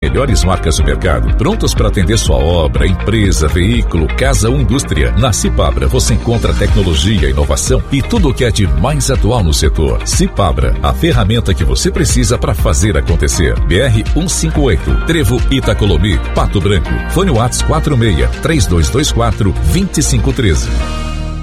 Melhores marcas do mercado, prontos para atender sua obra, empresa, veículo, casa ou indústria. Na Cipabra você encontra tecnologia, inovação e tudo o que é de mais atual no setor. Cipabra, a ferramenta que você precisa para fazer acontecer. BR 158, Trevo Itacolomi, Pato Branco. Fone WhatsApp 46 3224 2513.